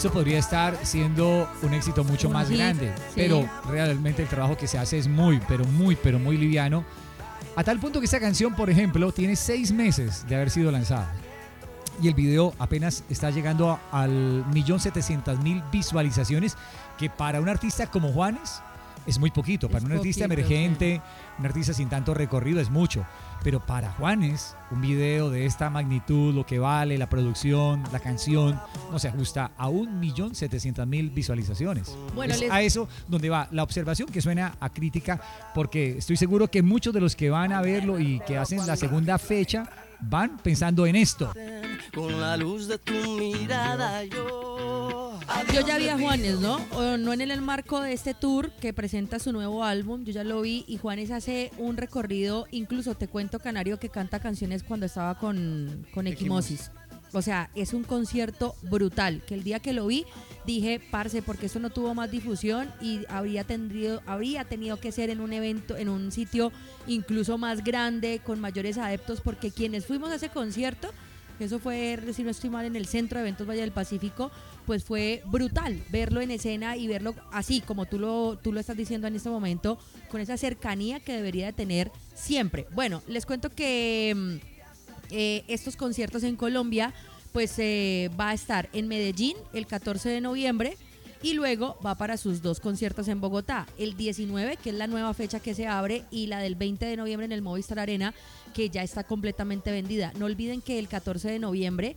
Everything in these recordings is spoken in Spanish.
esto podría estar siendo un éxito mucho Un más hit, grande, sí. pero realmente el trabajo que se hace es muy, pero muy liviano, a tal punto que esta canción, por ejemplo, tiene 6 meses de haber sido lanzada. Y el video apenas está llegando al 1.700.000 visualizaciones, que para un artista como Juanes es muy poquito. Para un artista poquito, emergente, un artista sin tanto recorrido es mucho. Pero para Juanes, un video de esta magnitud, lo que vale, la producción, la canción, no se ajusta a 1.700.000 visualizaciones. Bueno, Es a eso donde va la observación, que suena a crítica, porque estoy seguro que muchos de los que van a verlo y que hacen la segunda fecha van pensando en esto. Con la luz de tu mirada Yo ya vi a Juanes, ¿no? O no en el marco de este tour que presenta su nuevo álbum, yo ya lo vi y Juanes hace un recorrido, incluso te cuento, Canario, que canta canciones cuando estaba con Equimosis. O sea, es un concierto brutal, que el día que lo vi dije, parce, porque esto no tuvo más difusión y habría tenido que ser en un evento, en un sitio incluso más grande, con mayores adeptos, porque quienes fuimos a ese concierto, que eso fue, si no estoy mal, en el Centro de Eventos Valle del Pacífico, pues fue brutal verlo en escena y verlo así como tú lo estás diciendo en este momento, con esa cercanía que debería de tener siempre. Bueno, les cuento que estos conciertos en Colombia, pues va a estar en Medellín el 14 de noviembre y luego va para sus 2 conciertos en Bogotá, el 19, que es la nueva fecha que se abre, y la del 20 de noviembre en el Movistar Arena, que ya está completamente vendida. No olviden que el 14 de noviembre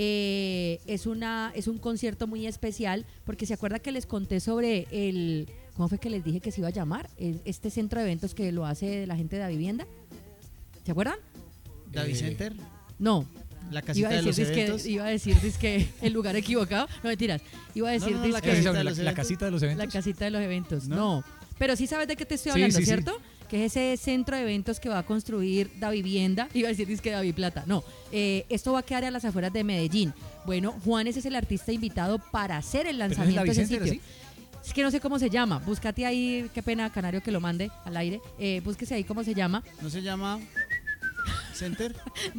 es un concierto muy especial, porque se acuerda que les conté sobre ¿cómo fue que les dije que se iba a llamar? Este centro de eventos que lo hace la gente de la vivienda. ¿Se acuerdan? David Center, No. la casita de los eventos. Iba a decir dizque el lugar equivocado. No, mentiras. Iba a decir No, la dizque casita de La los eventos. casita de los eventos. la casita de los eventos. ¿No? No. Pero sí sabes de qué te estoy Sí, hablando, sí, sí. ¿cierto? Que es ese centro de eventos que va a construir Da Vivienda. Iba a decir dizque David Plata. No. Esto va a quedar a las afueras de Medellín. Bueno, Juanes es el artista invitado para hacer el ¿Pero no es lanzamiento de ese David sitio. Center, Es que no sé cómo se llama. Búscate ahí, qué pena, Canario, que lo mande al aire. Búsquese ahí cómo se llama. ¿No se llama Center?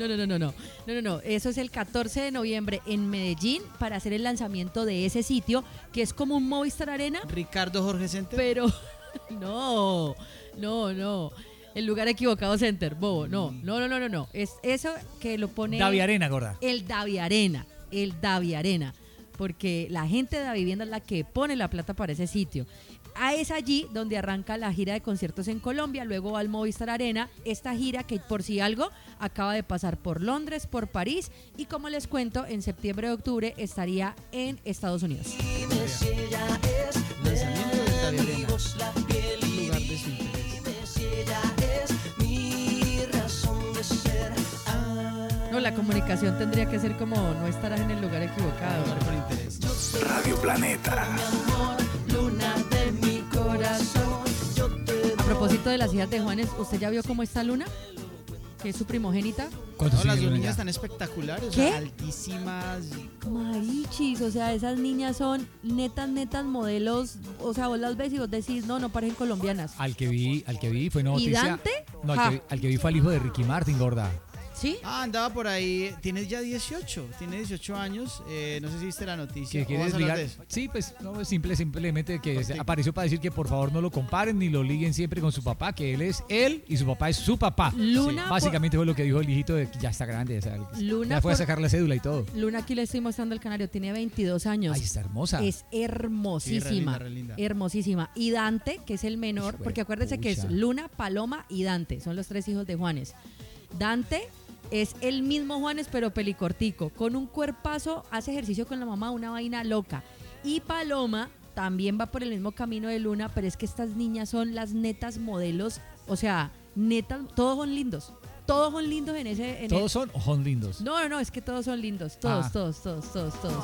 No. Eso es el 14 de noviembre en Medellín para hacer el lanzamiento de ese sitio, que es como un Movistar Arena, Ricardo Jorge Center. pero no. El lugar equivocado, Center, bobo. No. Es eso que lo pone Davi Arena, gorda. el Davi Arena, porque la gente de la vivienda es la que pone la plata para ese sitio. Es allí donde arranca la gira de conciertos en Colombia, luego va al Movistar Arena, esta gira que por si algo acaba de pasar por Londres, por París, y como les cuento, en septiembre o octubre estaría en Estados Unidos. Lanzamiento de David Arena. Lugar de su interés. No, la comunicación tendría que ser como no estarás en el lugar equivocado. Lugar por interés. Radio Planeta. A propósito de las hijas de Juanes, ¿usted ya vio cómo está Luna? Que es su primogénita. ¿Cuántos No, las siguen dos ya? niñas están espectaculares, o ¿Qué? sea, altísimas. Marichis, o sea, esas niñas son netas modelos, o sea, vos las ves y vos decís, no parecen colombianas. Al que vi fue una ¿Y noticia. Dante? No, Ja. al que vi fue al hijo de Ricky Martin, gorda. ¿Sí? Ah, andaba por ahí. Tiene ya 18. Tiene 18 años. No sé si viste la noticia. ¿Qué ¿O quieres vas a hablar ligar? de eso? Sí, pues no, es simplemente que Ok. apareció para decir que por favor no lo comparen ni lo liguen siempre con su papá, que él es él y su papá es su papá. Luna, Básicamente fue lo que dijo el hijito de que ya está grande, o sea, Luna ya fue a por- sacar la cédula y todo. Luna, aquí le estoy mostrando el canario, tiene 22 años. Ay, está hermosa. Es hermosísima, Sí, re linda. hermosísima. Y Dante, que es el menor, Hijo de porque acuérdense que es pucha. Luna, Paloma y Dante, son los 3 hijos de Juanes. Dante es el mismo Juanes, pero pelicortico, con un cuerpazo, hace ejercicio con la mamá, una vaina loca. Y Paloma también va por el mismo camino de Luna, pero es que estas niñas son las netas modelos, o sea, netas, todos son lindos. Todos son lindos en ese... ¿Todos son o son lindos? No, es que todos son lindos, todos, Ah. todos.